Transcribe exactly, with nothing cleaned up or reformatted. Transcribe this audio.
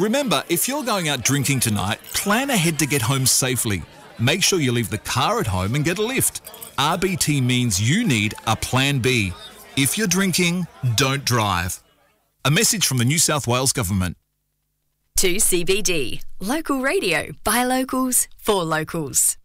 Remember, if you're going out drinking tonight, plan ahead to get home safely. Make sure you leave the car at home and get a lift. R B T means you need a plan B. If you're drinking, don't drive. A message from the New South Wales Government. two C B D. Local radio by locals for locals.